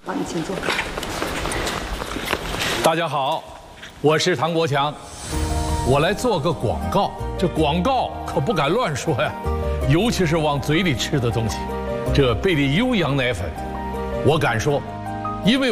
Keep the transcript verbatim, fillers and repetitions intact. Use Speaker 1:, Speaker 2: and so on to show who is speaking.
Speaker 1: 好，你请坐。
Speaker 2: 大家好，我是唐国强，我来做个广告。这广告可不敢乱说呀，尤其是往嘴里吃的东西。这贝利优羊奶粉，我敢说，因为